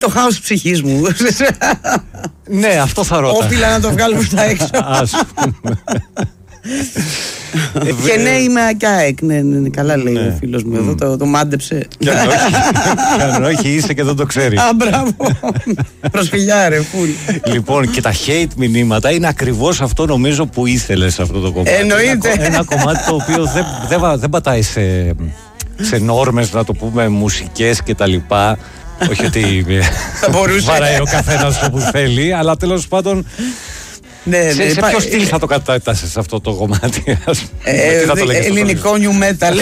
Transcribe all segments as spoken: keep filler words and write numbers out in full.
Το χάος ψυχής μου. Ναι, αυτό θα ρώτα. Όφιλα να το βγάλω στα έξω. Ας πούμε. Και ναι, είμαι ΑΚΑΕΚ. Ναι, ναι, καλά λέει ο φίλος μου εδώ, το, το μάντεψε. Και αν όχι, είσαι και δεν το ξέρει. Α, μπράβο. Προσφυλιά, ρε, φουλ. Λοιπόν, και τα hate μηνύματα είναι ακριβώς αυτό, νομίζω, που ήθελες αυτό το κομμάτι. Εννοείται. Ένα, ένα κομμάτι το οποίο δεν, δεν, δεν πατάει σε, σε νόρμες, να το πούμε, μουσικές και τα λοιπά. Όχι ότι βαράει ο καθένας όπου θέλει, αλλά τέλος πάντων. Ναι, ναι, σε, σε υπά... ποιο στυλ θα το κατάτασες αυτό το κομμάτι, ας πούμε? Ε, θα το λέγες, ελληνικό new metal.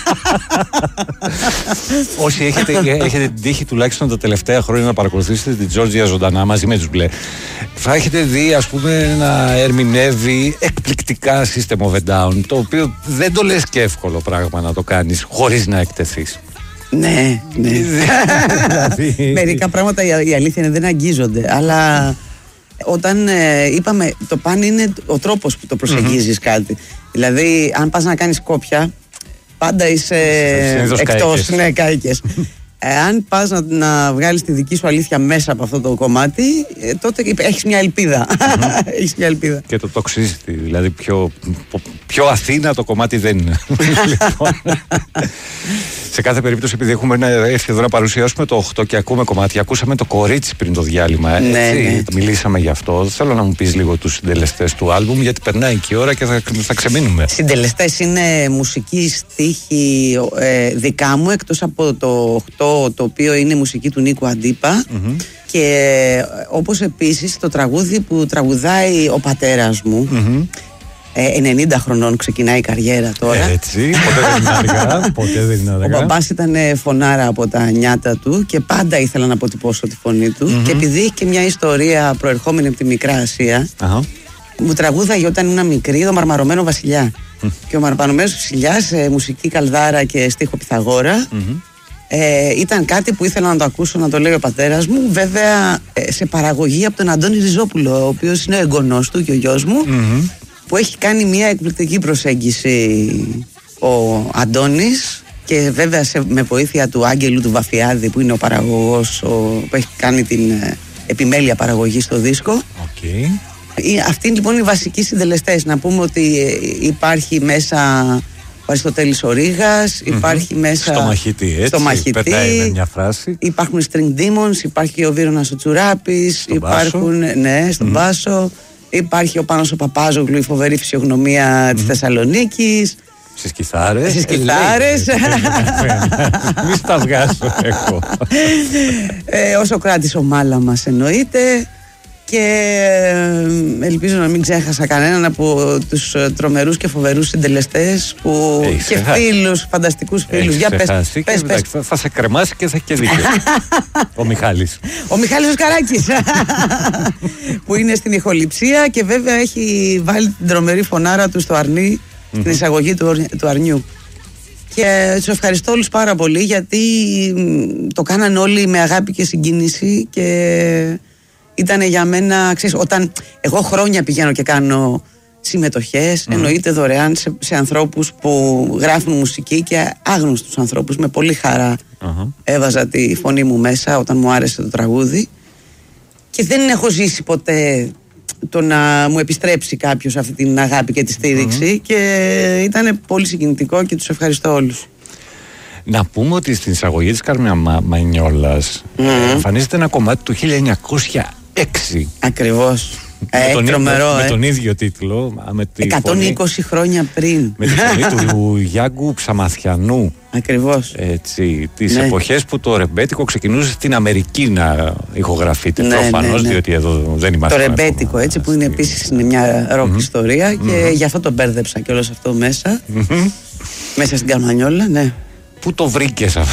Όσοι έχετε, έχετε την τύχη τουλάχιστον τα τελευταία χρόνια να παρακολουθήσετε την Τζόρτζια ζωντανά μαζί με τους Μπλε, θα έχετε δει, ας πούμε, να ερμηνεύει εκπληκτικά System of a Down, το οποίο δεν το λες και εύκολο πράγμα να το κάνεις χωρίς να εκτεθείς. Ναι, ναι. Δηλαδή... Μερικά πράγματα η αλήθεια είναι δεν αγγίζονται, αλλά όταν ε, είπαμε το παν είναι ο τρόπος που το προσεγγίζεις mm-hmm. κάτι. Δηλαδή αν πας να κάνεις κόπια πάντα είσαι εκτός, ναι, κάηκες. Αν πας να, να βγάλεις τη δική σου αλήθεια μέσα από αυτό το κομμάτι, ε, τότε έχεις μια ελπίδα. Mm-hmm. Έχεις μια ελπίδα. Και το Toxicity, δηλαδή πιο, πιο Αθήνα το κομμάτι δεν είναι. Σε κάθε περίπτωση, επειδή έχουμε έρθει εδώ να παρουσιάσουμε το οκτώ και ακούμε κομμάτια, ακούσαμε το Κορίτσι πριν το διάλειμμα. Ναι, έτσι, ναι. Μιλήσαμε γι' αυτό. Θέλω να μου πεις λίγο τους συντελεστές του άλμπουμ, γιατί περνάει και η ώρα και θα, θα ξεμείνουμε. Συντελεστές είναι μουσική στίχη ε, δικά μου, εκτός από το οκτώ, το οποίο είναι μουσική του Νίκου Αντίπα. Mm-hmm. Και όπως επίσης το τραγούδι που τραγουδάει ο πατέρας μου. Mm-hmm. ενενήντα χρονών ξεκινάει η καριέρα τώρα. Έτσι, ποτέ δεν είναι αργά. Ποτέ δεν είναι αργά. Ο μπαμπάς ήταν φωνάρα από τα νιάτα του και πάντα ήθελα να αποτυπώσω τη φωνή του. Mm-hmm. Και επειδή έχει και μια ιστορία προερχόμενη από τη Μικρά Ασία, uh-huh. μου τραγούδαγε όταν ήμουν μικρή το Μαρμαρωμένο Βασιλιά. Mm-hmm. Και ο Μαρμαρωμένος Βασιλιάς, μουσική Καλδάρα και στίχο Πυθαγόρα, mm-hmm. ε, ήταν κάτι που ήθελα να το ακούσω, να το λέει ο πατέρας μου. Βέβαια, ε, σε παραγωγή από τον Αντώνη Ριζόπουλο, ο οποίος είναι ο εγγονός του και ο γιος μου. Mm-hmm. Που έχει κάνει μια εκπληκτική προσέγγιση ο Αντώνης και βέβαια σε, με βοήθεια του Άγγελου του Βαφιάδη που είναι ο παραγωγός ο, που έχει κάνει την ε, επιμέλεια παραγωγή στο δίσκο. Okay. Ε, αυτοί λοιπόν είναι οι βασικοί συντελεστές. Να πούμε ότι ε, υπάρχει μέσα ο Αριστοτέλης ο Ρήγας, mm-hmm. υπάρχει μέσα στο Μαχητή, έτσι, στο Μαχητή, περνάει με μια φράση. Υπάρχουν String Demons, υπάρχει ο Βίρονας ο Τσουράπης, στον υπάρχουν μπάσο. Ναι, στον mm-hmm. μπάσο. Υπάρχει ο Πάνος ο Παπάζογλου, η φοβερή φυσιογνωμία mm-hmm. της Θεσσαλονίκης. Στις κιθάρες. Στις κιθάρες. Μη στα βγάζω εγώ. ε, ο Σοκράτης ο Μάλαμας εννοείται. Και ελπίζω να μην ξέχασα κανέναν από τους τρομερούς και φοβερούς συντελεστές που έχεις και ξεχάσει. Φίλους, φανταστικούς φίλους. Για πες, πες, πες. Θα, θα σε κρεμάσει και θα έχει και δίκιο. Ο Μιχάλης. Ο Μιχάλης ο Σκαράκης που είναι στην ηχοληψία και βέβαια έχει βάλει την τρομερή φωνάρα του στο αρνί στην mm-hmm. εισαγωγή του, του αρνιού. Και τους ευχαριστώ όλους πάρα πολύ γιατί το κάναν όλοι με αγάπη και συγκίνηση και ήταν για μένα, ξέρεις, όταν εγώ χρόνια πηγαίνω και κάνω συμμετοχές, mm. εννοείται δωρεάν σε, σε ανθρώπους που γράφουν μουσική και άγνωστους ανθρώπους, με πολύ χαρά uh-huh. έβαζα τη φωνή μου μέσα όταν μου άρεσε το τραγούδι και δεν έχω ζήσει ποτέ το να μου επιστρέψει κάποιος αυτή την αγάπη και τη στήριξη mm. και ήταν πολύ συγκινητικό και τους ευχαριστώ όλους. Να πούμε ότι στην εισαγωγή της Κάρμια Μα, Μανιόλας mm. εμφανίζεται ένα κομμάτι του χίλια εννιακόσια έξι. Ακριβώς. με, ε, τον, τρομερό, με, ε. με τον ίδιο τίτλο. Με τη εκατόν είκοσι φωνή, χρόνια πριν. Με τη φωνή του Γιάνγκου Ψαμαθιανού. Ακριβώς. Έτσι, τις ναι. εποχές που το ρεμπέτικο ξεκινούσε στην Αμερική να ηχογραφείται. Ναι, προφανώς, ναι, ναι. διότι εδώ δεν είμαστε. Το ρεμπέτικο, έτσι, που είναι επίσης είναι μια ροκ mm-hmm. ιστορία και mm-hmm. γι' αυτό το μπέρδεψα και όλο αυτό μέσα. Mm-hmm. Μέσα στην Καρμανιόλα, ναι. Πού το βρήκες αυτό?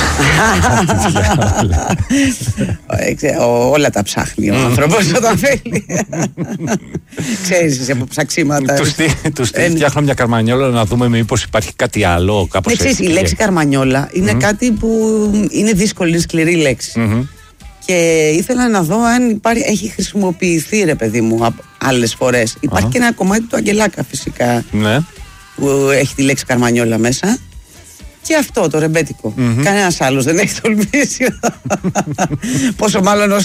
Όλα τα ψάχνει ο άνθρωπος όταν θέλει. Ξέρεις εσύ από ψαξίματα. Τους φτιάχνω μια καρμανιόλα να δούμε μήπως υπάρχει κάτι άλλο κάπως έτσι. Ξέρεις, η λέξη καρμανιόλα είναι κάτι που είναι δύσκολη, είναι σκληρή λέξη. Και ήθελα να δω αν υπάρχει, έχει χρησιμοποιηθεί, ρε παιδί μου, άλλες φορές. Υπάρχει και ένα κομμάτι του Αγγελάκα φυσικά που έχει τη λέξη καρμανιόλα μέσα. Και αυτό το ρεμπέτικο. Mm-hmm. Κανένας άλλος δεν έχει τολμήσει. Πόσο μάλλον